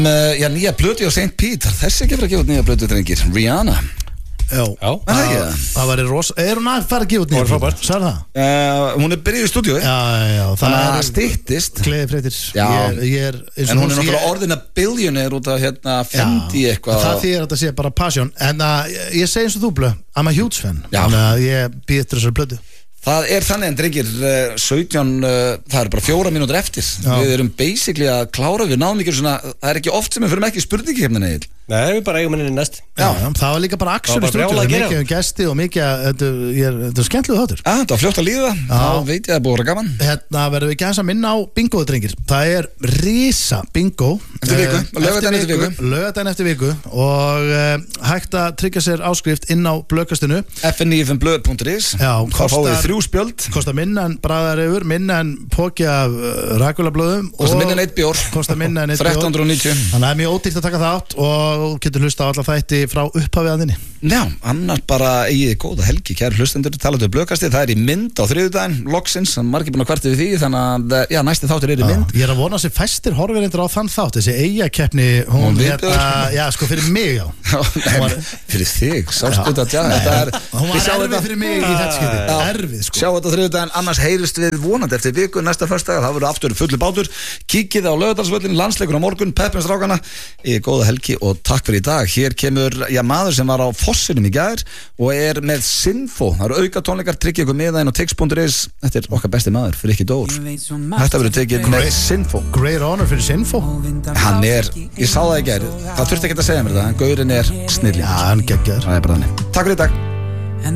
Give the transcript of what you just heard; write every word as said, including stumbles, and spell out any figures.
Uh, já, nýja plötu á Saint Pete. Þessi ekki fyrir að gefa út nýja plötu, drengir. Rihanna. Já, Já. Það er ekki það. Það væri rosa. Er hún að fara að gefa út nýja plötu? Sagði það? Uh, hún er byrjuð í stúdíói. Já, já, það er styttist. Gleði fréttir. Já. Ég, ég er, en hún er náttúrulega orðin að billionaire út af hérna Fendi eitthvað. Það þýðir að þetta sé bara passion. En uh, ég segi eins og þú blöð, I'm a huge fan. Já. Þannig að ég býð eftir þessari plötu. Það er þannig en drengir, sautján, uh, það er bara fjóra mínútur eftir. Já. Við erum basically að klára, við náðum ekki svona, það er ekki oft sem við fyrir ekki spurningi hérna neil. Nei, við bara eigum henni næst. Já, já, það var líka bara aksjón í stúdíu, mikið um gesti og mikið, þetta er, er skemmtilega þáttur. Já, þetta var fljótt að líða, þá veit ég að það búið að vera gaman. Hérna verðum við ekki aðeins að minna á bingoðu drengir. Það er risa bingo. Eftir viku, laugardaginn eftir viku. Laugardaginn eftir viku og uh, hægt að tryggja sér áskrift inn á blöðkastinu. f n i f m blöð punktur is. Já, kostar þrjú spjöld. Kostar minna en bragðarefur, minna en póki af uh, rakulablöðum. Kostar minna en eitt bjór. Kostar minna en eitt bjór. þrettán hundruð og níutíu. Þannig að það er mjög ódýrt að taka þátt og getur hlusta á alla þætti frá upphafið að þinni. Já, annars bara eigið góða helgi, kæru hlustendur, talaðu um blöðkastið, það er í mynd á þriðjudaginn, loksins, margir búin að kvarta við því, þannig að, já, næsti þáttur er í mynd. Ég er að vona að þessi fæstir horfirindar á þann þátt, þessi eigakeppni, hún, hún hérna, já, sko, fyrir mig, já. Nei, fyrir þig, sástu þetta, já, þetta er, hún var erfið fyrir mig í þetta skipti, erfið, sko. Sjá þetta þriðjudaginn, annars heyrist við vonandi eftir viku, næsta föstudag, það verður aftur fullu bátur, kíkið á Laugardalsvöllinn, landsleikur á morgun, Peppins strákana, góða helgi og takk fyrir í dag. Hér kemur, já, maður sem var á Fossinum í gær og er með Sinfo, það eru auka tónleikar, tryggja ykkur miða inn á tix punktur is. Þetta er okkar besti maður, fyrir ekki Dór. Þetta verður tekið með Sinfo. Great honor fyrir Sinfo. Hann er, ég sá það í gær, það þurfti ekki að segja mér það, en gaurinn er snillingur. Já, hann geggjaður. Það er bara þannig. Takk fyrir í dag.